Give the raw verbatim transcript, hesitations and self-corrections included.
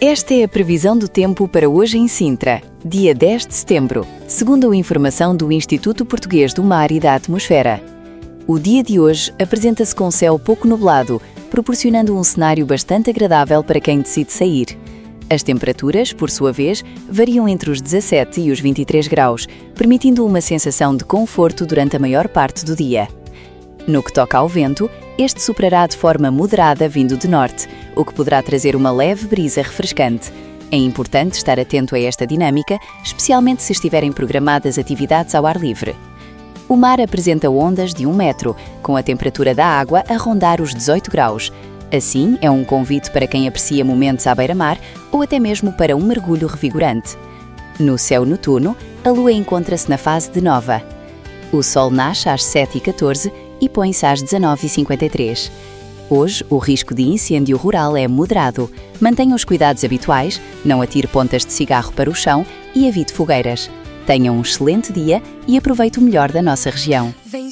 Esta é a previsão do tempo para hoje em Sintra, dia dez de setembro, segundo a informação do Instituto Português do Mar e da Atmosfera. O dia de hoje apresenta-se com céu pouco nublado, proporcionando um cenário bastante agradável para quem decide sair. As temperaturas, por sua vez, variam entre os dezassete e os vinte e três graus, permitindo uma sensação de conforto durante a maior parte do dia. No que toca ao vento, este soprará de forma moderada vindo de norte, o que poderá trazer uma leve brisa refrescante. É importante estar atento a esta dinâmica, especialmente se estiverem programadas atividades ao ar livre. O mar apresenta ondas de um metro, com a temperatura da água a rondar os dezoito graus. Assim, é um convite para quem aprecia momentos à beira-mar ou até mesmo para um mergulho revigorante. No céu noturno, a lua encontra-se na fase de nova. O sol nasce às sete e catorze e põe-se às dezanove e cinquenta e três. Hoje, o risco de incêndio rural é moderado. Mantenha os cuidados habituais, não atire pontas de cigarro para o chão e evite fogueiras. Tenha um excelente dia e aproveite o melhor da nossa região.